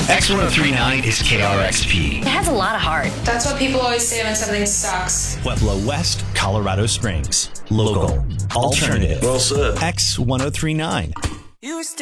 X1039 is KRXP. It has a lot of heart. That's what people always say when something sucks. Pueblo West, Colorado Springs. Local. Alternative. Well said. X1039.